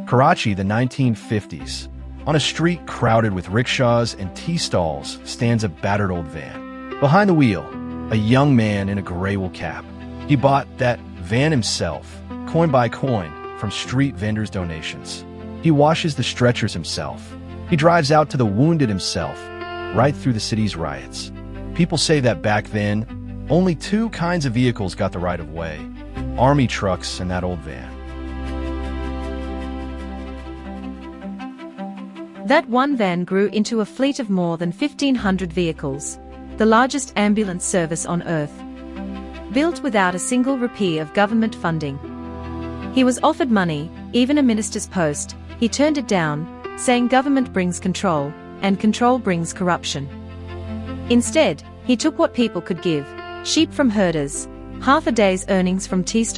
Karachi, the 1950s. On a street crowded with rickshaws and tea stalls stands a battered old van. Behind the wheel, a young man in a gray wool cap. He bought that van himself, coin by coin, from street vendors' donations. He washes the stretchers himself. He drives out to the wounded himself, right through the city's riots. People say that back then, only two kinds of vehicles got the right of way: army trucks and that old van. That one van grew into a fleet of more than 1,500 vehicles, the largest ambulance service on Earth. Built without a single rupee of government funding. He was offered money, even a minister's post. He turned it down, saying government brings control, and control brings corruption. Instead, he took what people could give: sheep from herders, half a day's earnings from tea stalls,